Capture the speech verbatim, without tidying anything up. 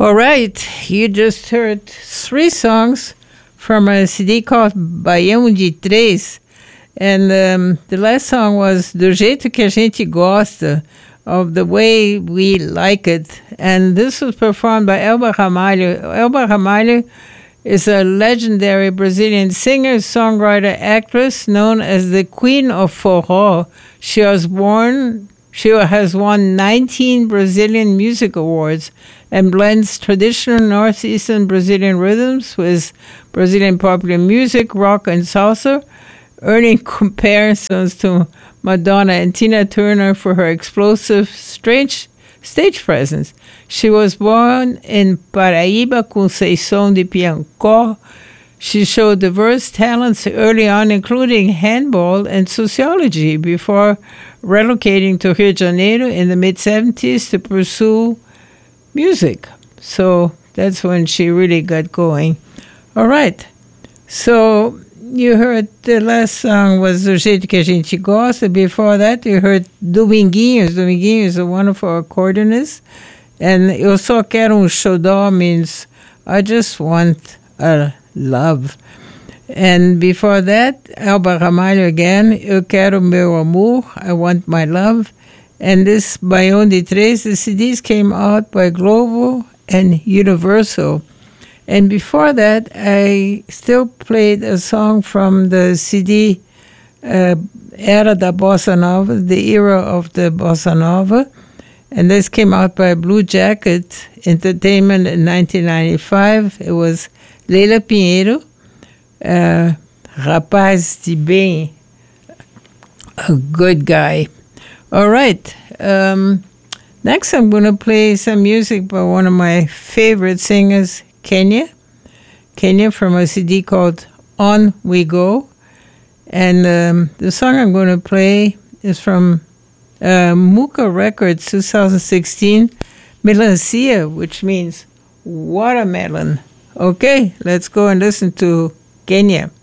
All right, you just heard three songs from a C D called Baião de Três. And um, the last song was Do Jeito Que A Gente Gosta, of the way we like it. And this was performed by Elba Ramalho. Elba Ramalho is a legendary Brazilian singer, songwriter, actress known as the Queen of Forró. She was born, she has won nineteen Brazilian music awards and blends traditional northeastern Brazilian rhythms with Brazilian popular music, rock, and salsa, earning comparisons to Madonna and Tina Turner for her explosive, strange stage presence. She was born in Paraíba, Conceição de Piancó. She showed diverse talents early on, including handball and sociology, before relocating to Rio de Janeiro in the mid-seventies to pursue music. So that's when she really got going. All right. So you heard the last song was Do Jeito Que A Gente Gosta. Before that, you heard Dominguinhos. Dominguinhos is a wonderful accordionist. And Eu Só Quero Um Xodó means I just want a love. And before that, Elba Ramalho again, Eu Quero Meu Amor, I Want My Love. And this Baião de Três, the C Ds came out by Globo and Universal. And before that, I still played a song from the C D uh, Era da Bossa Nova, the era of the Bossa Nova. And this came out by Blue Jacket Entertainment in nineteen ninety-five. It was Leila Pinheiro, uh, Rapaz de Bem, a good guy. All right. Um, next, I'm going to play some music by one of my favorite singers, Kenya. Kenya from a C D called On We Go. And um, the song I'm going to play is from uh, Muka Records twenty sixteen, Melancia, which means watermelon. Okay, let's go and listen to Kenya.